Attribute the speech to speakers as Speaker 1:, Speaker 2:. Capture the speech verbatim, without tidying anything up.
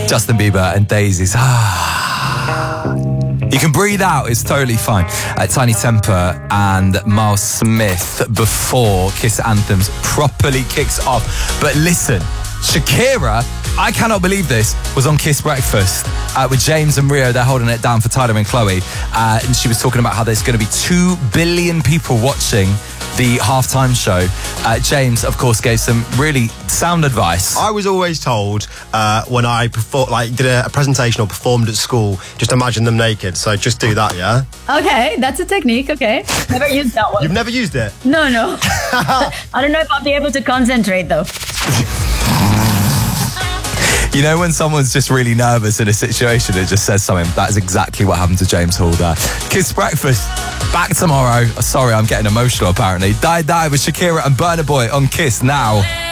Speaker 1: Justin Bieber and Daisies. Ah. You can breathe out, it's totally fine. Uh, Tiny Temper and Miles Smith before Kiss Anthems properly kicks off. But listen, Shakira, I cannot believe this, was on Kiss Breakfast uh, with James and Rio. They're holding it down for Tyler and Chloe. Uh, and she was talking about how there's going to be two billion people watching the halftime show. Uh, James, of course, gave some really sound advice.
Speaker 2: I was always told uh, when I perform, like did a, a presentation or performed at school, just imagine them naked. So just do that, yeah?
Speaker 3: Okay, that's a technique, okay. Never used that one.
Speaker 2: You've never used it?
Speaker 3: No, no. I don't know if I'll be able to concentrate, though.
Speaker 1: You know when someone's just really nervous in a situation, it just says something. That is exactly what happened to James Hall there. Kiss Breakfast, back tomorrow. Sorry, I'm getting emotional apparently. Die Die with Shakira and Burna Boy on Kiss now.